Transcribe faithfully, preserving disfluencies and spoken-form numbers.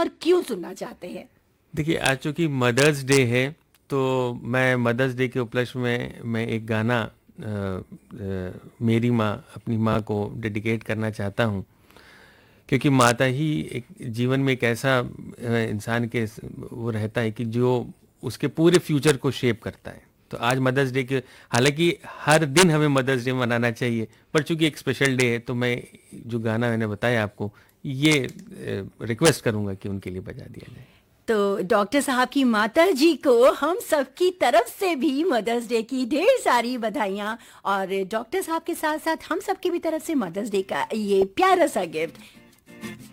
और क्यों सुनना चाहते हैं? देखिए, आज चूंकि मदर्स डे है तो मैं मदर्स डे के उपलक्ष्य में मैं एक गाना आ, आ, मेरी माँ अपनी माँ को डेडिकेट करना चाहता हूँ, क्योंकि माता ही एक जीवन में एक ऐसा आ, इंसान के वो रहता है कि जो उसके पूरे फ्यूचर को शेप करता है। तो आज मदर्स डे के, हालांकि हर दिन हमें मदर्स डे मनाना चाहिए, पर चूंकि एक स्पेशल डे है तो मैं जो गाना मैंने बताया आपको, ये रिक्वेस्ट करूंगा कि उनके लिए बजा दिया जाए। तो डॉक्टर साहब की माता जी को हम सबकी तरफ से भी मदर्स डे की ढेर सारी बधाइयाँ, और डॉक्टर साहब के साथ साथ हम सबकी भी तरफ से मदर्स डे का ये प्यारा सा गिफ्ट।